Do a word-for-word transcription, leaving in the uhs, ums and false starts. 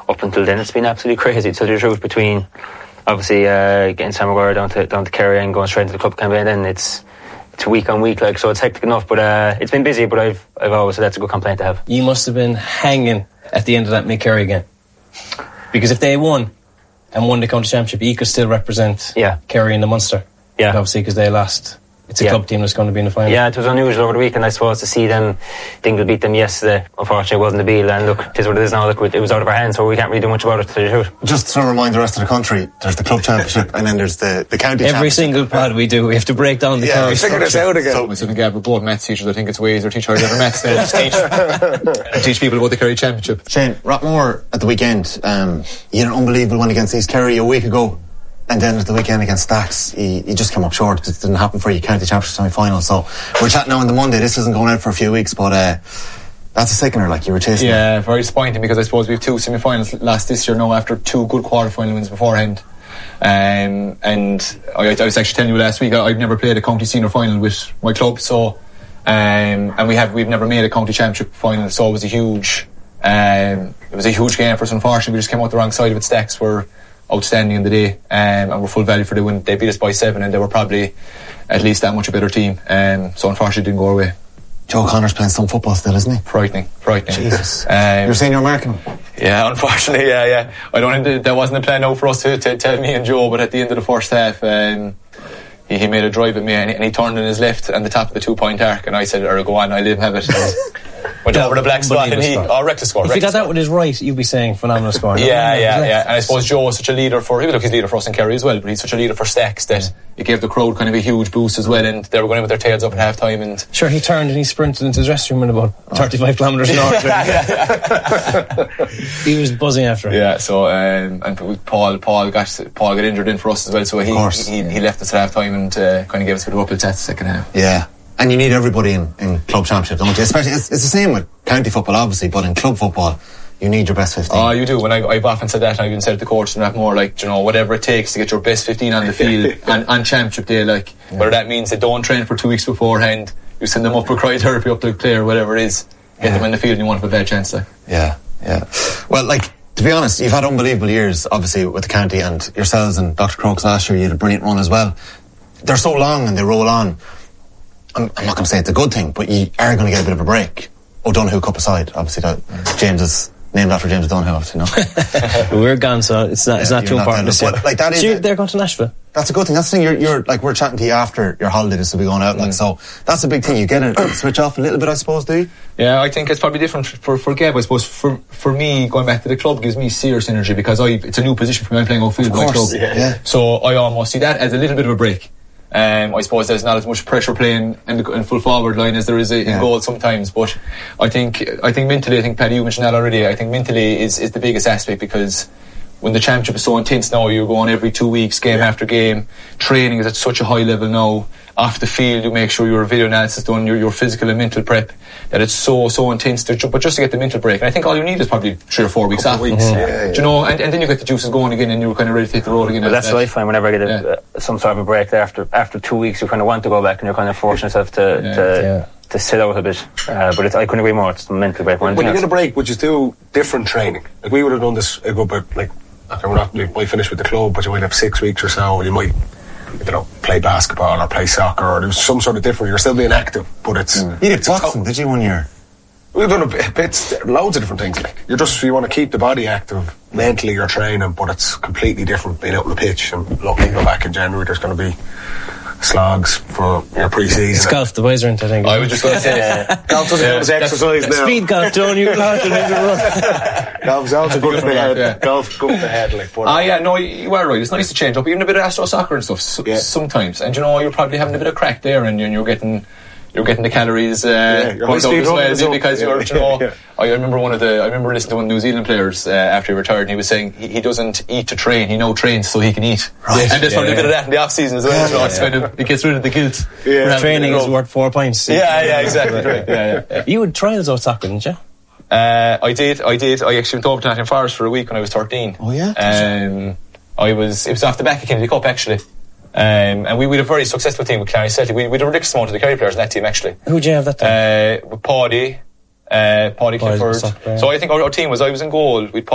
up until then it's been absolutely crazy. To tell you the truth, between obviously uh, getting Sam Maguire down to down to Kerry and going straight into the club campaign, then it's it's week on week, like, so it's hectic enough. But uh, it's been busy. But I've I've always said that's a good complaint to have. You must have been hanging at the end of that Mick Kerry again, because if they won and won the county championship, he could still represent yeah. Kerry in the Munster. Yeah, but obviously because they lost. It's a yeah. club team that's going to be in the final. Yeah, it was unusual over the weekend, I suppose, to see them. Dingle beat them yesterday. Unfortunately, it wasn't the Beal, and look, it is what it is now. Look, it was out of our hands, so we can't really do much about it, to tell you the truth. Just to remind the rest of the country, there's the club championship and then there's the, the county Every championship. single pod we do, we have to break down the yeah, county figure this out again. So, my son Gab, we're both maths teachers. I think it's ways or teach hard ever maths. Just teach, and teach people about the Kerry championship. Shane, Rockmore at the weekend, um, you had an unbelievable win against East Kerry a week ago. And then at the weekend against Stacks, he, he just came up short. It didn't happen for you, county championship semi-final. So we're chatting now on the Monday. This isn't going out for a few weeks, but uh, that's a sickener, like you were chasing. Yeah, it. very disappointing, because I suppose we have two semi-finals last this year now after two good quarter-final wins beforehand. Um, and I, I was actually telling you last week, I, I've never played a county senior final with my club, so um, and we have we've never made a county championship final, so it was a huge, um, it was a huge game for us. Unfortunately, we just came out the wrong side of it. Stacks were outstanding in the day, um, and were full value for the win. They beat us by seven, and they were probably at least that much a better team. Um, so unfortunately, it didn't go our way. Joe Connor's playing some football still, isn't he? Frightening, frightening. Jesus. Um, You're saying you're marking him? Yeah, unfortunately, yeah, yeah. I don't think there wasn't a plan out for us to, to tell me and Joe, but at the end of the first half, um, he, he made a drive at me, and he, and he turned in his left and the top of the two-point arc, and I said, "Or go on, I live have it." Went over the black spot, and he oh, wrecked the score. If he got that with his right, you'd be saying phenomenal score. Yeah, yeah, yeah. And I suppose Joe was such a leader for, he was like his leader for us in Kerry as well, but he's such a leader for Stacks that it gave the crowd kind of a huge boost as well, and they were going in with their tails up at half time. And sure, he turned and he sprinted into his restroom in about thirty-five kilometres an hour. He was buzzing after it. Yeah, so um, and Paul Paul got Paul got injured in for us as well, so he he, he left us at half time and uh, kind of gave us a bit of uphill chat the second half. Yeah. And you need everybody in, in club championship, don't you? Especially, it's, it's the same with county football, obviously, but in club football, you need your best fifteen. Oh, you do. When I, I've often said that, and I've even said it to coach and that more, like, you know, whatever it takes to get your best fifteen on the field and on championship day, like, yeah. Whether that means they don't train for two weeks beforehand, you send them up for cryotherapy up to play or whatever it is, get yeah. them in the field and you want to have a bad chance, like. Yeah, yeah. Well, like, to be honest, you've had unbelievable years, obviously, with the county, and yourselves and Doctor Crokes last year, you had a brilliant run as well. They're so long and they roll on. I'm, I'm not going to say it's a good thing, but you are going to get a bit of a break. O'Donoghue Cup aside, obviously, that mm. James is named after James O'Donoghue, obviously, no? We're gone, so it's not, it's yeah, not too important. Well, like that is so they're going to Nashville. That's a good thing. That's the thing. You're, you're like, we're chatting to you after your holiday, this will be going out, mm. like, so that's a big thing. You get to switch off a little bit, I suppose, do you? Yeah, I think it's probably different for, for Gab. I suppose for, for me, going back to the club gives me serious energy, because I, it's a new position for me. I'm playing outfield with my club. Yeah, yeah. So I almost see that as a little bit of a break. Um, I suppose there's not as much pressure playing in the in full forward line as there is in yeah. goal sometimes, but I think I think mentally, I think Paddy, you mentioned that already, I think mentally is, is the biggest aspect, because when the championship is so intense now, you're going every two weeks, game yeah. after game, training is at such a high level now. Off the field, you make sure your video analysis done, your, your physical and mental prep, that it's so, so intense, to, but just to get the mental break. And I think all you need is probably three or four weeks off. Weeks, mm-hmm. yeah, yeah. Do you know, and, and then you get the juices going again and you're kind of ready to take the road again. Well, that's what I find whenever I get a, yeah. uh, some sort of a break there. After, after two weeks, you kind of want to go back and you're kind of forcing yourself to, yeah. to, yeah. to sit out a bit. Uh, but it's, I couldn't agree more, it's the mental break. When you get a break, would you do different training? Like, we would have done this a good bit, like, okay, we're not, we might finish with the club, but you might have six weeks or so, and you might, I don't know, play basketball or play soccer, or there's some sort of different, you're still being active, but it's... Mm. You did boxing, did you, one year? We've done a bit, bits, loads of different things, like, you're just, you want to keep the body active, mentally you're training, but it's completely different being out on the pitch, and look, you go back in January, there's going to be slogs for your pre-season. It's golf, the boys aren't, I think. I was just going to say, uh, golf doesn't count as exercise now. Speed golf, don't you? Golf's also good for the head. Yeah. Golf good for the head, like. Ah, uh, yeah, no, you are right. It's nice to change up, even a bit of Astro soccer and stuff. So, yeah. Sometimes, and you know, you're probably having a bit of crack there, and you're getting. You're getting the calories uh, yeah, pumped up as well, because yeah, you're, you know, yeah, yeah. I remember one of the, I remember listening to one of the New Zealand players uh, after he retired, and he was saying he, he doesn't eat to train, he now trains so he can eat. Right. And there's yeah, probably yeah. a bit of that in the off season as well. Yeah, so yeah, it's yeah. kind of, it gets rid of the guilt. Yeah. Training is worth four points. Yeah, yeah, exactly. Right. Yeah, yeah, yeah. You had trials out soccer, didn't you? Uh, I did, I did. I actually went over to Nottingham Forest for a week when I was thirteen. Oh yeah. Um, I was, it was off the back of Kennedy Cup actually. Um, and we, we had a very successful team with Kerry Celtic. We, we had a ridiculous amount of the Kerry players in that team actually. Who did you have that time? Uh, with Paddy, uh, Paddy Clifford. So I think our, our team was, I was in goal with